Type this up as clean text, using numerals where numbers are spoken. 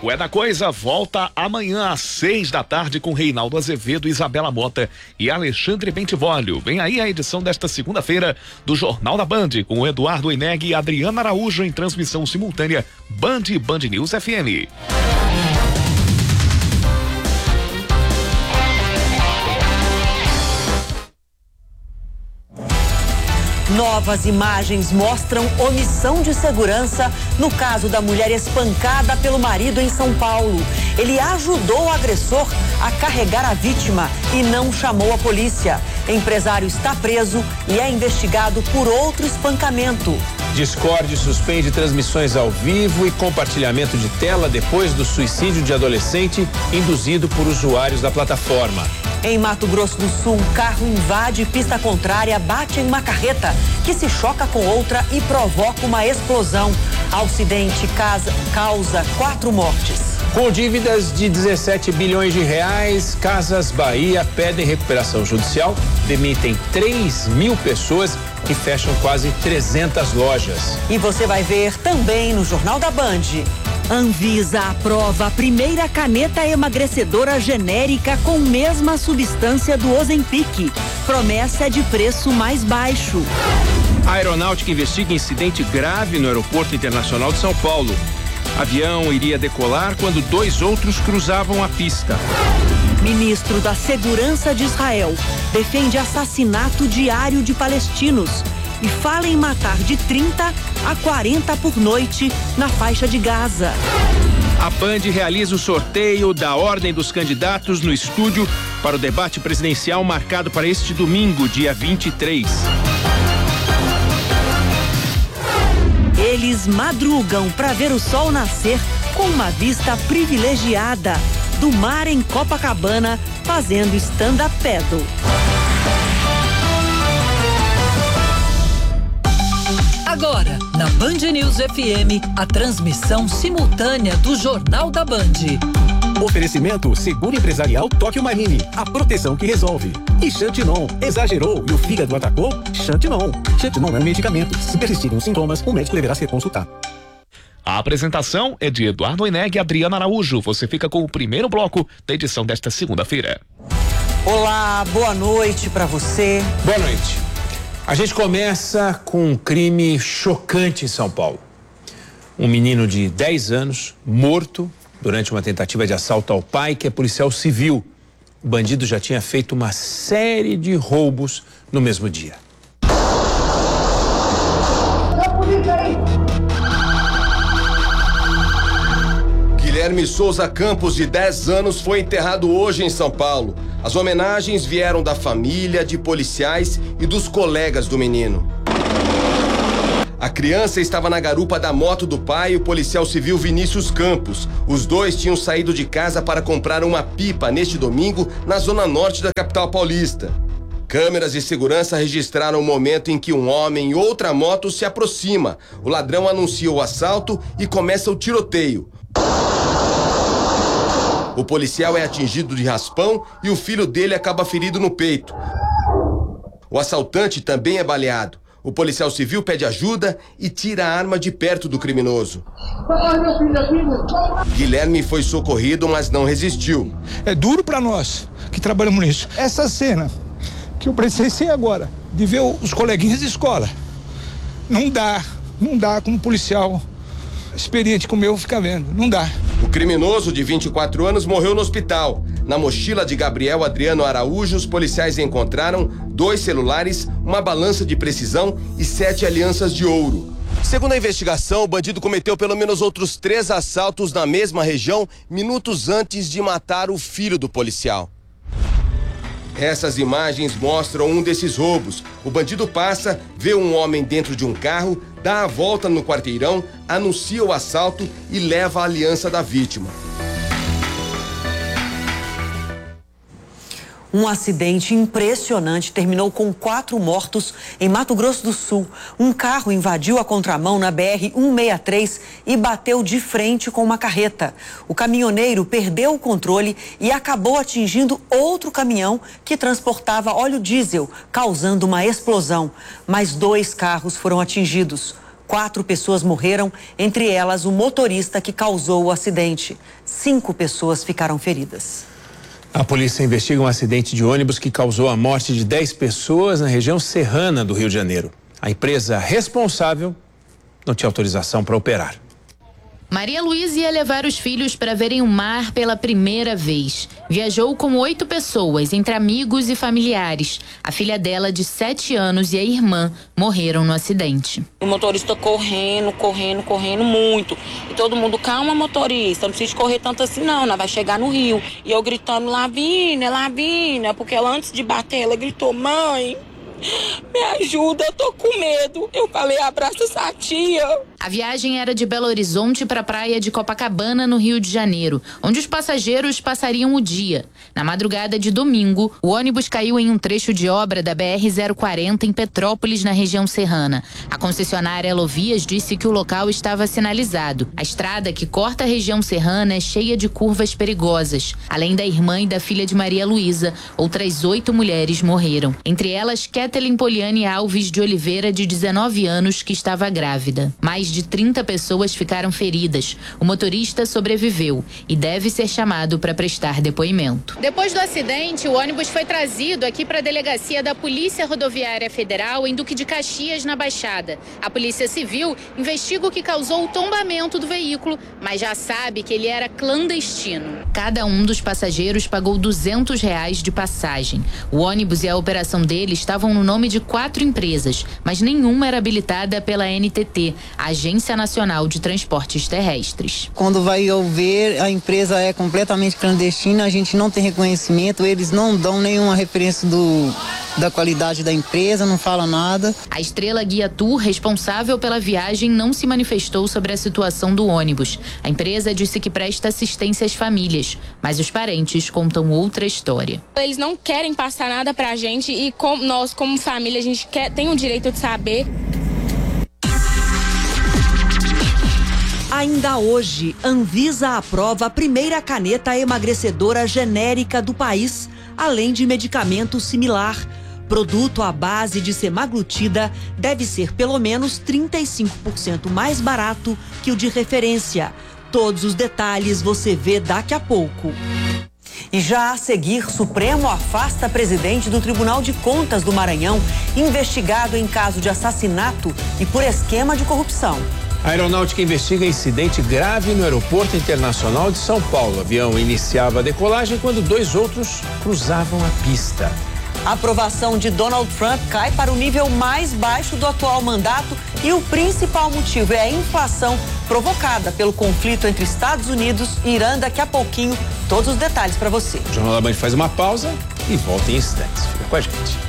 O É da Coisa volta amanhã às 6 da tarde com Reinaldo Azevedo, Isabela Mota e Alexandre Bentivolio. Vem aí a edição desta segunda-feira do Jornal da Band, com o Eduardo Oineg e Adriana Araújo em transmissão simultânea Band e Band News FM. Novas imagens mostram omissão de segurança no caso da mulher espancada pelo marido em São Paulo. Ele ajudou o agressor a carregar a vítima e não chamou a polícia. Empresário está preso e é investigado por outro espancamento. Discord suspende transmissões ao vivo e compartilhamento de tela depois do suicídio de adolescente induzido por usuários da plataforma. Em Mato Grosso do Sul, um carro invade pista contrária, bate em uma carreta que se choca com outra e provoca uma explosão. Acidente causa 4 mortes. Com dívidas de 17 bilhões de reais, Casas Bahia pedem recuperação judicial, demitem 3.000 pessoas e fecham quase 300 lojas. E você vai ver também no Jornal da Band. Anvisa aprova a primeira caneta emagrecedora genérica com mesma substância do Ozempic. Promessa é de preço mais baixo. A Aeronáutica investiga incidente grave no Aeroporto Internacional de São Paulo. Avião iria decolar quando 2 outros cruzavam a pista. Ministro da Segurança de Israel defende assassinato diário de palestinos e fala em matar de 30 a 40 por noite na faixa de Gaza. A Band realiza o sorteio da ordem dos candidatos no estúdio para o debate presidencial marcado para este domingo, dia 23. Eles madrugam para ver o sol nascer com uma vista privilegiada do mar em Copacabana, fazendo stand-up paddle. Agora, na Band News FM, a transmissão simultânea do Jornal da Band. Oferecimento Seguro Empresarial Tóquio Marine, a proteção que resolve. E Xantinon, exagerou e o fígado atacou? Xantinon. Xantinon é um medicamento. Se persistirem os sintomas, o médico deverá ser consultado. A apresentação é de Eduardo Oineg e Adriana Araújo. Você fica com o primeiro bloco da edição desta segunda-feira. Olá, boa noite para você. Boa noite. A gente começa com um crime chocante em São Paulo. Um menino de 10 anos, morto durante uma tentativa de assalto ao pai, que é policial civil. O bandido já tinha feito uma série de roubos no mesmo dia. Guilherme Souza Campos, de 10 anos, foi enterrado hoje em São Paulo. As homenagens vieram da família, de policiais e dos colegas do menino. A criança estava na garupa da moto do pai, o policial civil Vinícius Campos. Os dois tinham saído de casa para comprar uma pipa neste domingo na zona norte da capital paulista. Câmeras de segurança registraram o momento em que um homem e outra moto se aproxima. O ladrão anuncia o assalto e começa o tiroteio. O policial é atingido de raspão e o filho dele acaba ferido no peito. O assaltante também é baleado. O policial civil pede ajuda e tira a arma de perto do criminoso. Guilherme foi socorrido, mas não resistiu. É duro para nós que trabalhamos nisso. Essa cena que eu presenciei agora, de ver os coleguinhas de escola, não dá como policial experiente como eu ficar vendo, não dá. O criminoso, de 24 anos, morreu no hospital. Na mochila de Gabriel Adriano Araújo, os policiais encontraram 2 celulares, uma balança de precisão e 7 alianças de ouro. Segundo a investigação, o bandido cometeu pelo menos outros 3 assaltos na mesma região, minutos antes de matar o filho do policial. Essas imagens mostram um desses roubos. O bandido passa, vê um homem dentro de um carro, dá a volta no quarteirão, anuncia o assalto e leva a aliança da vítima. Um acidente impressionante terminou com 4 mortos em Mato Grosso do Sul. Um carro invadiu a contramão na BR-163 e bateu de frente com uma carreta. O caminhoneiro perdeu o controle e acabou atingindo outro caminhão que transportava óleo diesel, causando uma explosão. Mais 2 carros foram atingidos. 4 pessoas morreram, entre elas o motorista que causou o acidente. 5 pessoas ficaram feridas. A polícia investiga um acidente de ônibus que causou a morte de 10 pessoas na região serrana do Rio de Janeiro. A empresa responsável não tinha autorização para operar. Maria Luísa ia levar os filhos para verem o mar pela primeira vez. Viajou com 8 pessoas, entre amigos e familiares. A filha dela, de 7 anos, e a irmã morreram no acidente. O motorista correndo muito. E todo mundo, calma, motorista, não precisa correr tanto assim não, nós vai chegar no Rio. E eu gritando, Lavínia, porque ela, antes de bater, ela gritou, mãe, me ajuda, eu tô com medo. Eu falei, abraça essa tia. A viagem era de Belo Horizonte para a praia de Copacabana, no Rio de Janeiro, onde os passageiros passariam o dia. Na madrugada de domingo, o ônibus caiu em um trecho de obra da BR-040 em Petrópolis, na região serrana. A concessionária Elovias disse que o local estava sinalizado. A estrada que corta a região serrana é cheia de curvas perigosas. Além da irmã e da filha de Maria Luísa, outras 8 mulheres morreram. Entre elas, Kathleen Poliane Alves de Oliveira, de 19 anos, que estava grávida. Mais de 30 pessoas ficaram feridas. O motorista sobreviveu e deve ser chamado para prestar depoimento. Depois do acidente, o ônibus foi trazido aqui para a delegacia da Polícia Rodoviária Federal em Duque de Caxias, na Baixada. A Polícia Civil investiga o que causou o tombamento do veículo, mas já sabe que ele era clandestino. Cada um dos passageiros pagou R$200 de passagem. O ônibus e a operação dele estavam no nome de 4 empresas, mas nenhuma era habilitada pela NTT, a Agência Nacional de Transportes Terrestres. Quando vai ver, a empresa é completamente clandestina, a gente não tem reconhecimento, eles não dão nenhuma referência da qualidade da empresa, não fala nada. A Estrela Guia Tour, responsável pela viagem, não se manifestou sobre a situação do ônibus. A empresa disse que presta assistência às famílias, mas os parentes contam outra história. Eles não querem passar nada pra gente e nós, como família, a gente tem o direito de saber. Ainda hoje, Anvisa aprova a primeira caneta emagrecedora genérica do país, além de medicamento similar. Produto à base de semaglutida deve ser pelo menos 35% mais barato que o de referência. Todos os detalhes você vê daqui a pouco. E já a seguir, Supremo afasta presidente do Tribunal de Contas do Maranhão, investigado em caso de assassinato e por esquema de corrupção. A Aeronáutica investiga incidente grave no Aeroporto Internacional de São Paulo. O avião iniciava a decolagem quando 2 outros cruzavam a pista. A aprovação de Donald Trump cai para o nível mais baixo do atual mandato e o principal motivo é a inflação provocada pelo conflito entre Estados Unidos e Irã. Daqui a pouquinho, todos os detalhes para você. O Jornal da Band faz uma pausa e volta em instantes. Fica com a gente.